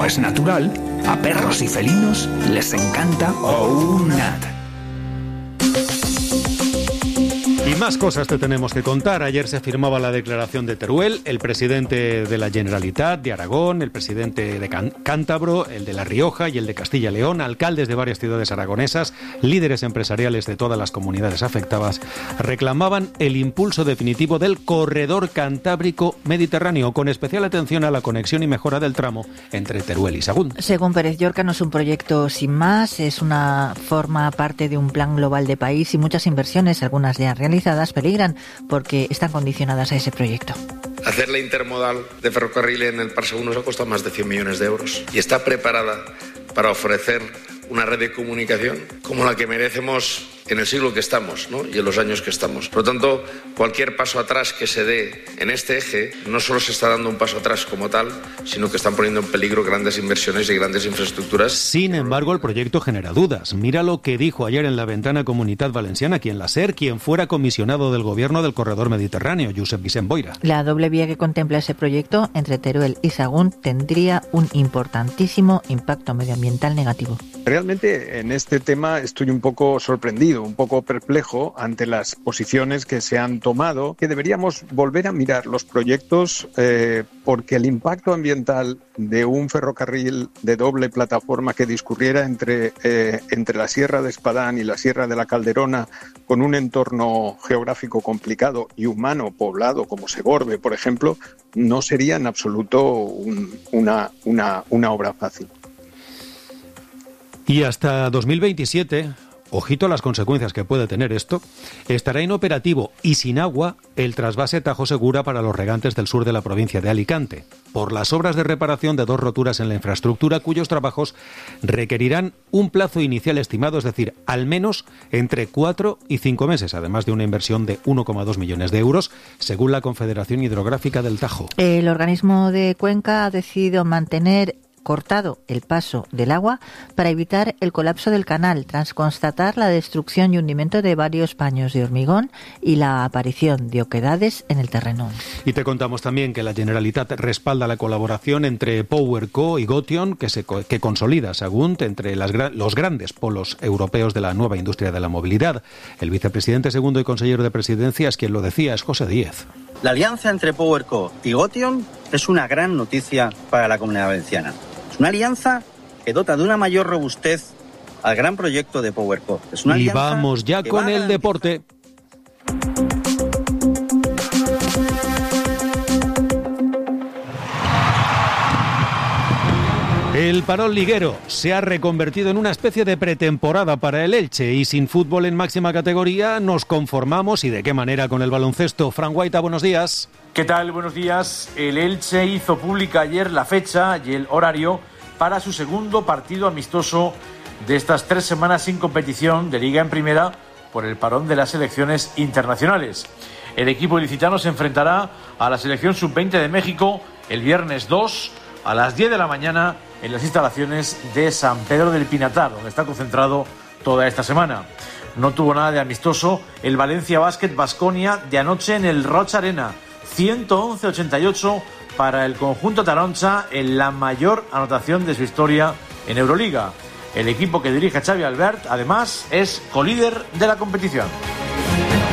como es natural, a perros y felinos les encanta OUNAT. Y más cosas te tenemos que contar. Ayer se firmaba la declaración de Teruel, el presidente de la Generalitat de Aragón, el presidente de Cántabro, el de La Rioja y el de Castilla y León, alcaldes de varias ciudades aragonesas, líderes empresariales de todas las comunidades afectadas, reclamaban el impulso definitivo del corredor cantábrico mediterráneo, con especial atención a la conexión y mejora del tramo entre Teruel y Sahagún. Según Pérez Llorca, no es un proyecto sin más, forma parte de un plan global de país y muchas inversiones, algunas ya realizadas, peligran porque están condicionadas a ese proyecto. Hacer la intermodal de ferrocarril en el Parsegú nos ha costado más de 100 millones de euros y está preparada para ofrecer una red de comunicación como la que merecemos en el siglo que estamos, ¿no? Y en los años que estamos. Por lo tanto, cualquier paso atrás que se dé en este eje no solo se está dando un paso atrás como tal, sino que están poniendo en peligro grandes inversiones y grandes infraestructuras. Sin embargo, el proyecto genera dudas. Mira lo que dijo ayer en la ventana Comunitat Valenciana, quien la SER, quien fuera comisionado del gobierno del corredor mediterráneo, Josep Vicent Boira. La doble vía que contempla ese proyecto entre Teruel y Sahagún tendría un importantísimo impacto medioambiental negativo. Realmente en este tema estoy un poco sorprendido, un poco perplejo ante las posiciones que se han tomado, que deberíamos volver a mirar los proyectos porque el impacto ambiental de un ferrocarril de doble plataforma que discurriera entre la Sierra de Espadán y la Sierra de la Calderona, con un entorno geográfico complicado y humano poblado como Segorbe, por ejemplo, no sería en absoluto una obra fácil. Y hasta 2027, ojito a las consecuencias que puede tener esto, estará inoperativo y sin agua el trasvase Tajo Segura para los regantes del sur de la provincia de Alicante, por las obras de reparación de 2 roturas en la infraestructura, cuyos trabajos requerirán un plazo inicial estimado, es decir, al menos entre 4 y 5 meses, además de una inversión de 1,2 millones de euros, según la Confederación Hidrográfica del Tajo. El organismo de Cuenca ha decidido mantener cortado el paso del agua para evitar el colapso del canal, tras constatar la destrucción y hundimiento de varios paños de hormigón y la aparición de oquedades en el terreno. Y te contamos también que la Generalitat respalda la colaboración entre PowerCo y Gotion, que consolida Sagunt entre los grandes polos europeos de la nueva industria de la movilidad. El vicepresidente segundo y consejero de Presidencia es quien lo decía, es José Díez. La alianza entre PowerCo y Gotion es una gran noticia para la Comunidad Valenciana. Es una alianza que dota de una mayor robustez al gran proyecto de PowerCo. Es una y vamos ya con el deporte. El parón liguero se ha reconvertido en una especie de pretemporada para el Elche y sin fútbol en máxima categoría nos conformamos, y de qué manera, con el baloncesto. Fran Guaita, buenos días. ¿Qué tal? Buenos días. El Elche hizo pública ayer la fecha y el horario para su segundo partido amistoso de estas 3 semanas sin competición de Liga en Primera por el parón de las selecciones internacionales. El equipo ilicitano se enfrentará a la selección sub-20 de México el viernes 2 a las 10 de la mañana en las instalaciones de San Pedro del Pinatar, donde está concentrado toda esta semana. No tuvo nada de amistoso el Valencia Basket Baskonia de anoche en el Roig Arena, 111-88 para el conjunto taroncha, en la mayor anotación de su historia en Euroliga. El equipo que dirige Xavi Albert, además, es colíder de la competición.